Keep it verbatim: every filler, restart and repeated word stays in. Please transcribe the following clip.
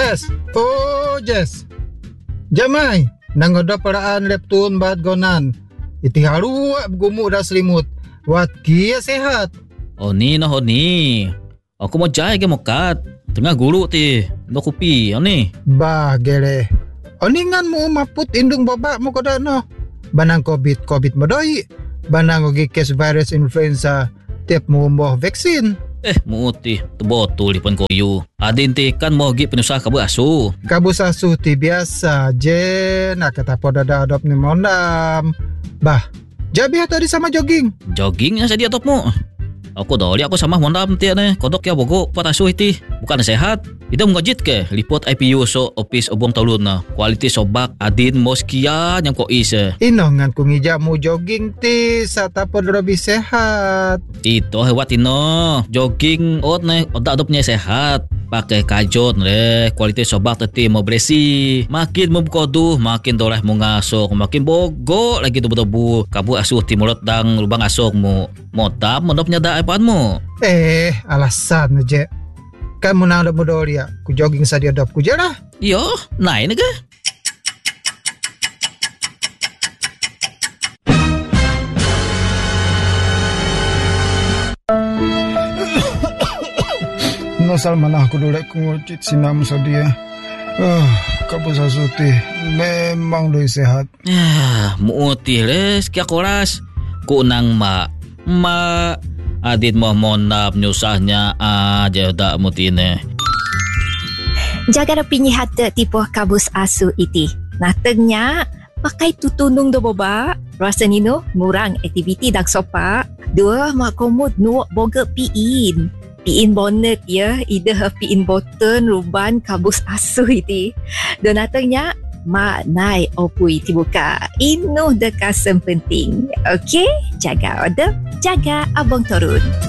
Jess. Oh, Jess. Jamai, nangoda paraan leptun bat gonan. Iti haru gumu dah selimut. Wat kia sehat. Oh ni noh ni. Aku mau jai ke mokat. Tengah guru ti. No kopi. Oh ni. Bah gere. Oningan mo maput indung babak mo koda no. Banang COVID COVID modoi. Banang ogi case virus influenza. Tiap mo mo vaksin. Eh, muti. Terbotul di pun koyu. Adin ti kan mau gi penusah kabu asu. Kabu asu ti biasa je. Nak kata poda dah adop ni mondam. Bah, jabi tadi sama jogging. Jogging yang saya adop mo. Aku doli aku sama mondam ti ne. Kodok ya bogo pot asu iti. Bukan sehat. Itu mengajit ke lipot I P U so office obong talun na. Kualiti sobak adin moskia yang ko is. Inongan kung ija mo jogging ti sa tapod lebih sehat. Ito hewat ino. Jogging ot ne otak adop niya sehat. Pakai kajot re. Kualiti sobak teti mau beresi. Makin mo kodu makin doleh mo ngasok. Makin bogo lagi tubu-tubu. Kabu asuh timulot dang lubang asok mo. Motab mondop nya da iPad mo. Eh, alasan je. Kan mo nang mo doria. Ku jogging sa di adop ku jara. Yo, naik ne ke? Nosal mana aku dolek ku ngocit sinam sa dia. Ah, kapos asuti memang doi sehat. Ya, muti les kia koras. Ku nang ma. Ma adit mo monap nyusahnya aja dak mutine. Jaga pinyi hata tipu kabus asu iti. Natengnya pakai tutunung do boba. Rasa nino ngurang aktiviti dak sopa. Dua mak komod nuak boga piin. Piin bonnet ya, ide piin boten ruban kabus asu iti. Dan natengnya mak nai opui tibuka. Inu dekasem penting. Okey, jaga order, jaga abang turun.